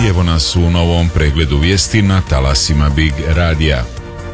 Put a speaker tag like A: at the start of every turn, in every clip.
A: I evo nas u novom pregledu vijesti na talasima Big Radija.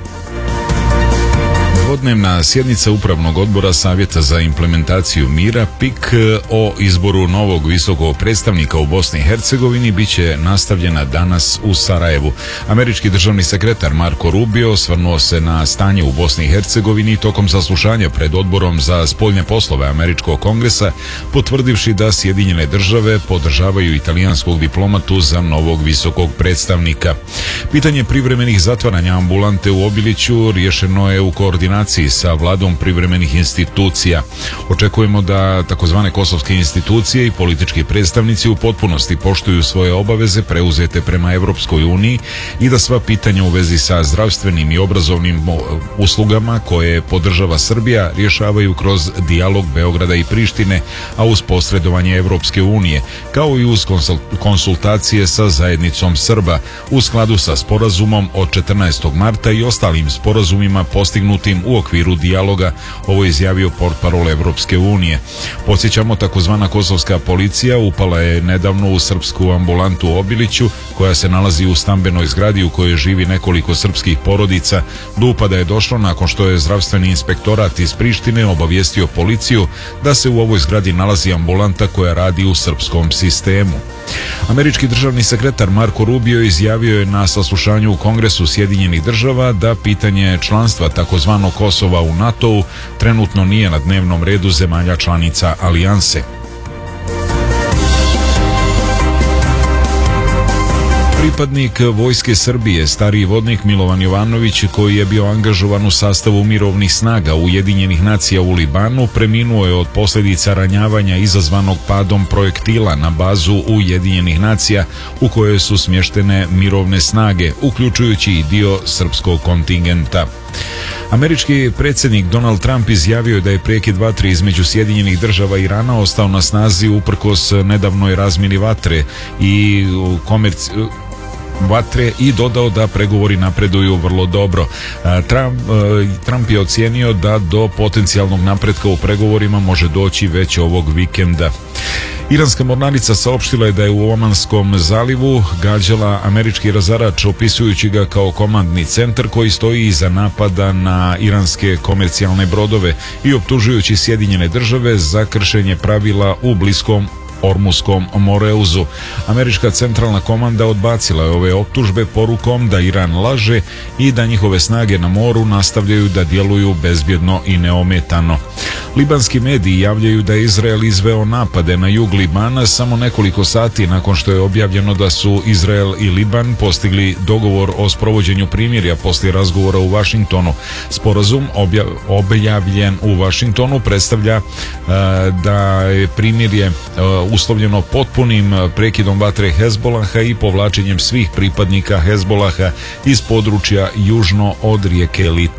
A: Dvodnevna sjednica Upravnog odbora Savjeta za implementaciju mira PIK o izboru novog visokog predstavnika u Bosni i Hercegovini bit će nastavljena danas u Sarajevu. Američki državni sekretar Marco Rubio osvrnuo se na stanje u Bosni i Hercegovini tokom saslušanja pred Odborom za spoljne poslove Američkog kongresa, potvrdivši da Sjedinjene države podržavaju italijanskog diplomatu za novog visokog predstavnika. Pitanje privremenih zatvaranja ambulante u Obiliću riješeno je u koordinaciji sa vladom privremenih institucija. Očekujemo da takozvane kosovske institucije i politički predstavnici u potpunosti poštuju svoje obaveze preuzete prema Europskoj uniji i da sva pitanja u vezi sa zdravstvenim i obrazovnim uslugama koje podržava Srbija rješavaju kroz dijalog Beograda i Prištine, a uz posredovanje Europske unije, kao i uz konsultacije sa zajednicom Srba u skladu sa sporazumom od 14. marta i ostalim sporazumima postignutim u okviru dijaloga. Ovo je izjavio portparol Evropske unije. Podsjećamo, takozvana kosovska policija upala je nedavno u srpsku ambulantu u Obiliću, koja se nalazi u stambenoj zgradi u kojoj živi nekoliko srpskih porodica. Do upada je došlo nakon što je zdravstveni inspektorat iz Prištine obavijestio policiju da se u ovoj zgradi nalazi ambulanta koja radi u srpskom sistemu. Američki državni sekretar Marco Rubio izjavio je na saslušanju u Kongresu Sjedinjenih država da pitanje članstva takozvanog Kosova u NATO-u trenutno nije na dnevnom redu zemalja članica alijanse. Pripadnik Vojske Srbije, stariji vodnik Milovan Jovanović, koji je bio angažovan u sastavu mirovnih snaga Ujedinjenih nacija u Libanu, preminuo je od posljedica ranjavanja izazvanog padom projektila na bazu Ujedinjenih nacija u kojoj su smještene mirovne snage, uključujući i dio srpskog kontingenta. Američki predsjednik Donald Trump izjavio je da je prekid vatre između Sjedinjenih država i Irana ostao na snazi uprkos nedavnoj razmjeni vatre i dodao da pregovori napreduju vrlo dobro. Trump je ocijenio da do potencijalnog napretka u pregovorima može doći već ovog vikenda. Iranska mornarica saopštila je da je u Omanskom zalivu gađala američki razarač, opisujući ga kao komandni centar koji stoji iza napada na iranske komercijalne brodove i optužujući Sjedinjene države za kršenje pravila u bliskom Ormuskom Moreuzu. Američka centralna komanda odbacila je ove optužbe porukom da Iran laže i da njihove snage na moru nastavljaju da djeluju bezbjedno i neometano. Libanski mediji javljaju da je Izrael izveo napade na jug Libana samo nekoliko sati nakon što je objavljeno da su Izrael i Liban postigli dogovor o sprovođenju primirja poslije razgovora u Vašingtonu. Sporazum objavljen u Vašingtonu predstavlja da je primirje uslovljeno potpunim prekidom vatre Hezbolaha i povlačenjem svih pripadnika Hezbolaha iz područja južno od rijeke Lit.